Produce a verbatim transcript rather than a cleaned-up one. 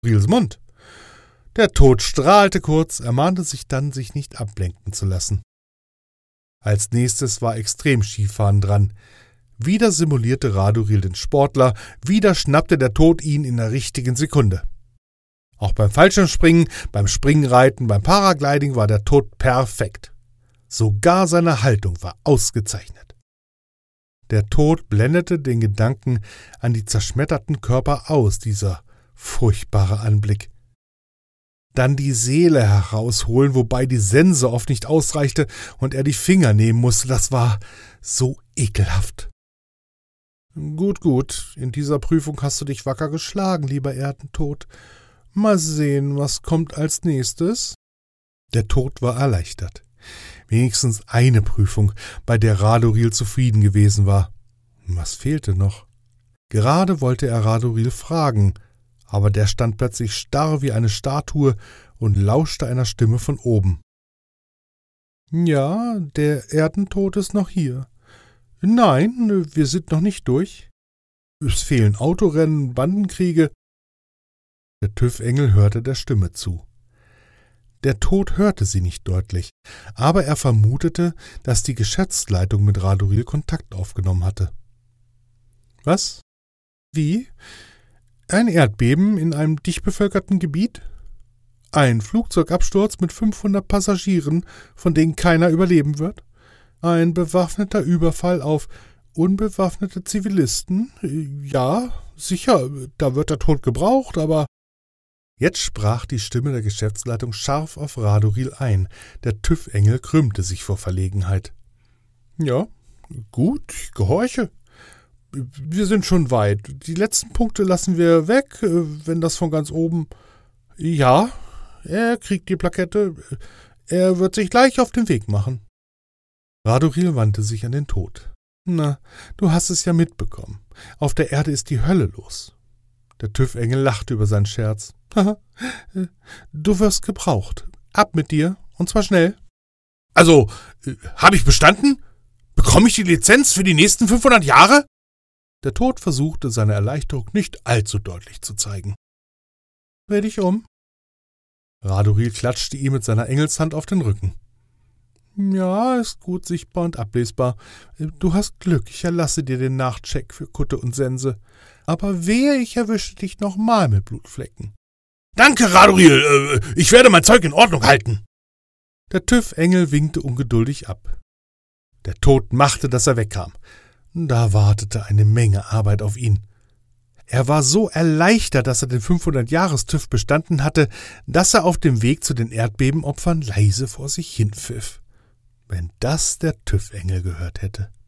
Radorils Mund. Der Tod strahlte kurz, ermahnte sich dann, sich nicht ablenken zu lassen. Als nächstes war Extremskifahren dran. Wieder simulierte Radoril den Sportler, wieder schnappte der Tod ihn in der richtigen Sekunde. Auch beim Fallschirmspringen, beim Springreiten, beim Paragliding war der Tod perfekt. Sogar seine Haltung war ausgezeichnet. Der Tod blendete den Gedanken an die zerschmetterten Körper aus, dieser furchtbare Anblick. Dann die Seele herausholen, wobei die Sense oft nicht ausreichte und er die Finger nehmen musste, das war so ekelhaft. Gut, gut, in dieser Prüfung hast du dich wacker geschlagen, lieber Erdentod. Mal sehen, was kommt als nächstes? Der Tod war erleichtert. Wenigstens eine Prüfung, bei der Radoril zufrieden gewesen war. Was fehlte noch? Gerade wollte er Radoril fragen, aber der stand plötzlich starr wie eine Statue und lauschte einer Stimme von oben. »Ja, der Erdentod ist noch hier. Nein, wir sind noch nicht durch. Es fehlen Autorennen, Bandenkriege.« Der TÜV-Engel hörte der Stimme zu. Der Tod hörte sie nicht deutlich, aber er vermutete, dass die Geschäftsleitung mit Radoril Kontakt aufgenommen hatte. »Was? Wie? Ein Erdbeben in einem dicht bevölkerten Gebiet? Ein Flugzeugabsturz mit fünfhundert Passagieren, von denen keiner überleben wird? Ein bewaffneter Überfall auf unbewaffnete Zivilisten? Ja, sicher, da wird der Tod gebraucht, aber...« Jetzt sprach die Stimme der Geschäftsleitung scharf auf Radoril ein. Der TÜV-Engel krümmte sich vor Verlegenheit. »Ja, gut, ich gehorche. Wir sind schon weit. Die letzten Punkte lassen wir weg, wenn das von ganz oben... Ja, er kriegt die Plakette. Er wird sich gleich auf den Weg machen.« Radoril wandte sich an den Tod. »Na, du hast es ja mitbekommen. Auf der Erde ist die Hölle los.« Der TÜV-Engel lachte über seinen Scherz. »Haha, du wirst gebraucht. Ab mit dir, und zwar schnell.« »Also, äh, habe ich bestanden? Bekomme ich die Lizenz für die nächsten fünfhundert Jahre?« Der Tod versuchte, seine Erleichterung nicht allzu deutlich zu zeigen. »Dreh dich um.« Radoril klatschte ihm mit seiner Engelshand auf den Rücken. »Ja, ist gut sichtbar und ablesbar. Du hast Glück, ich erlasse dir den Nachcheck für Kutte und Sense. Aber wehe, ich erwische dich nochmal mit Blutflecken.« »Danke, Radoril, äh, ich werde mein Zeug in Ordnung halten.« Der TÜV-Engel winkte ungeduldig ab. Der Tod machte, dass er wegkam. Da wartete eine Menge Arbeit auf ihn. Er war so erleichtert, dass er den fünfhundert-Jahres-TÜV bestanden hatte, dass er auf dem Weg zu den Erdbebenopfern leise vor sich hin pfiff. Wenn das der TÜV-Engel gehört hätte.